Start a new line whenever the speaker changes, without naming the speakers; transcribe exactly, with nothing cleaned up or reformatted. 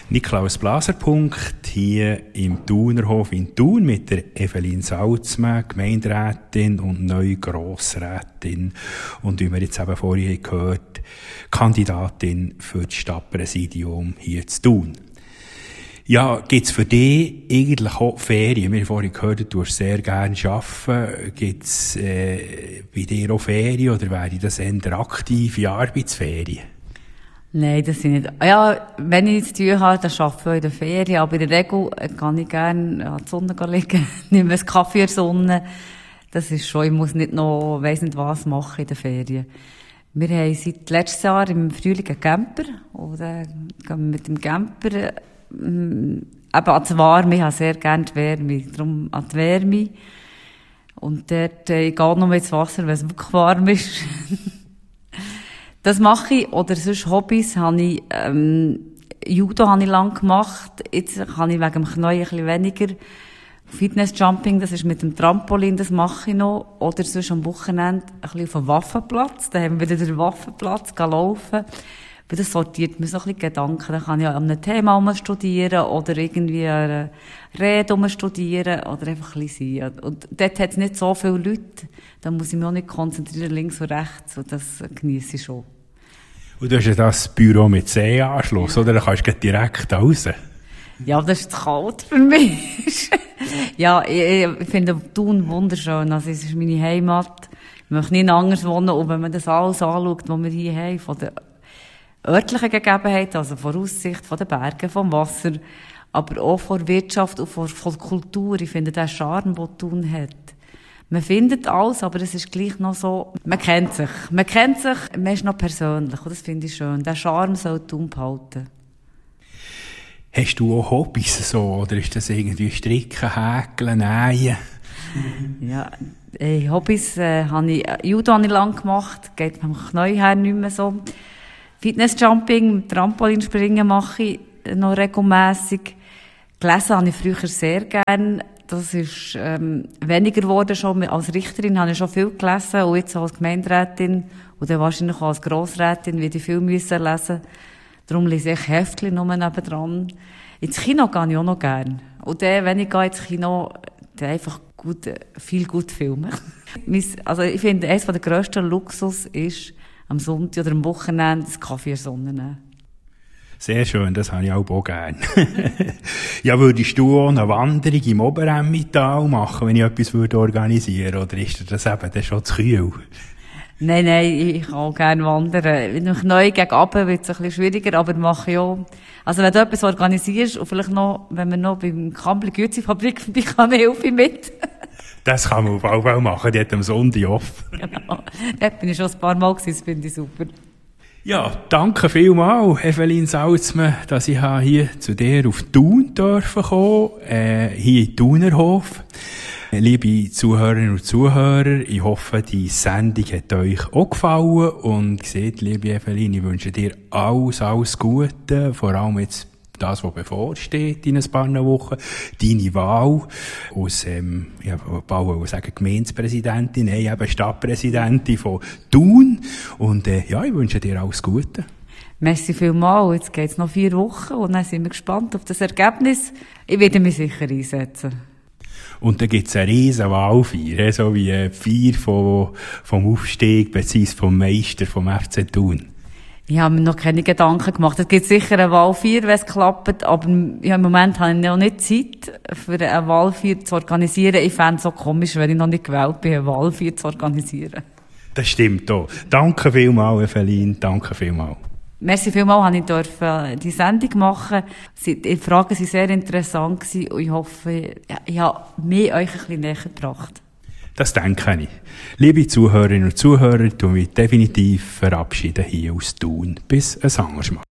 Niklaus Blaser-Punkt hier im Thunerhof in Thun mit der Evelyn Salzmann, Gemeinderätin und neue Grossrätin. Und wie wir jetzt eben vorhin gehört, Kandidatin für das Stadtpräsidium hier zu Thun. Ja, gibt's für dich eigentlich auch Ferien? Wir haben vorhin gehört, du hast sehr gerne arbeiten. Gibt's äh, bei dir auch Ferien oder wäre das eher aktive Arbeitsferien?
Nein, das sind nicht. Ja, wenn ich nichts zu tun habe, dann arbeite ich in der Ferien. Aber in der Regel kann ich gerne an der Sonne liegen, nehme einen Kaffee in der Sonne. Das ist schon, ich muss nicht noch, weiss nicht was machen in den Ferien. Wir haben seit letztem Jahr im Frühling einen Camper. Und dann gehen wir mit dem Camper, ähm, eben an die Warme. Ich habe sehr gerne die Wärme. Darum an die Wärme. Und dort, äh, ich gehe nur ins Wasser, wenn es wirklich warm ist. Das mache ich. Oder sonst Hobbys habe ich, ähm, Judo habe ich lang gemacht. Jetzt kann ich wegen dem Knie ein bisschen weniger. Fitnessjumping, das ist mit dem Trampolin, das mache ich noch. Oder sonst am Wochenende ein bisschen auf dem Waffenplatz. Da haben wir wieder den Waffenplatz, gehen laufen. Weil das sortiert mir so ein bisschen Gedanken. Da kann ich an einem Thema studieren oder irgendwie eine Rede studieren oder einfach ein bisschen sein. Und dort hat es nicht so viele Leute. Da muss ich mich auch nicht konzentrieren, links und rechts. Und das genieße ich schon.
Und du hast ja das Büro mit See-Anschluss, oder? Da kannst du direkt raus.
Ja, das ist zu kalt für mich. Ja, ich, ich finde Thun wunderschön. Also, es ist meine Heimat. Ich möchte nicht anders wohnen. Und wenn man das alles anschaut, was wir hier haben, von der örtlichen Gegebenheiten, also von Aussicht, von den Bergen, vom Wasser, aber auch von Wirtschaft und von, von Kultur. Ich finde den Charme, den Thun hat. Man findet alles, aber es ist gleich noch so, man kennt sich. Man kennt sich, man ist noch persönlich. Und das finde ich schön. Der Charme soll Thun behalten.
Hast du auch Hobbys so? Oder ist das irgendwie Stricken, Häkeln, Nähen?
Ja, äh, Hobbys äh, habe ich, Judo habe ich lang gemacht, geht beim Knie her nicht mehr so. Fitnessjumping, Trampolinspringen mache ich noch regelmässig. Gelesen habe ich früher sehr gern. Das ist ähm, weniger geworden schon. Als Richterin habe ich schon viel gelesen und jetzt als Gemeinderätin und dann wahrscheinlich auch als Grossrätin werde ich viel müssen lesen. Darum lese ich Heftchen nur nebendran. Ins Kino gehe ich auch noch gern. Und dann, wenn ich gehe ins Kino, dann einfach gut, viel gut filmen. Also ich finde, eines der grössten Luxus ist, am Sonntag oder am Wochenende das Kaffee in der Sonne nehmen.
Sehr schön, das habe ich auch, auch gerne. Ja, würdest du auch eine Wanderung im Oberemmental machen, wenn ich etwas würde organisieren, oder ist dir das eben dann schon zu kühl?
Nein, nein, ich kann auch gerne wandern. Wenn ich neu gegen runter wird es ein bisschen schwieriger, aber mache ich auch. Also wenn du etwas organisierst und vielleicht noch, wenn wir noch beim Kambli-Gützi-Fabrik vorbeikommen, helfe ich mit.
Das kann man auf jeden Fall machen, die hat am Sonntag off.
Genau, dort bin ich schon ein paar Mal gewesen, das finde ich super.
Ja, danke vielmals, Evelyn Salzmann, dass ich hier zu dir auf Thun dürfen kommen, äh, hier in Thunerhof. Liebe Zuhörerinnen und Zuhörer, ich hoffe, die Sendung hat euch auch gefallen und seht, liebe Evelyn, ich wünsche dir alles, alles Gute, vor allem jetzt das, was bevorsteht in ein paar Wochen, deine Wahl aus, ähm, ja, ich wollte sagen Gemeindepräsidentin, nein, eben Stadtpräsidentin von Thun. Und, äh, ja, ich wünsche dir alles Gute.
Merci vielmals. Jetzt geht's noch vier Wochen und dann sind wir gespannt auf das Ergebnis. Ich werde mich sicher einsetzen.
Und dann gibt's eine riesen Wahlfeier, so wie eine Feier vom, vom Aufstieg, beziehungsweise vom Meister vom F C Thun.
Ich habe mir noch keine Gedanken gemacht. Es gibt sicher eine Wahlfeier, wenn es klappt, aber ja, im Moment habe ich noch nicht Zeit, für eine Wahlfeier zu organisieren. Ich fände es so komisch, wenn ich noch nicht gewählt bin, eine Wahlfeier zu organisieren.
Das stimmt auch. Danke vielmals, Evelyn. Danke vielmals.
Merci vielmals, dass ich durfte die Sendung machen. Die Fragen waren sehr interessant und ich hoffe, ich habe mich euch ein bisschen näher gebracht.
Das denke ich. Liebe Zuhörerinnen und Zuhörer, ich mich definitiv verabschieden hier aus Thun. Bis ein anderes Mal.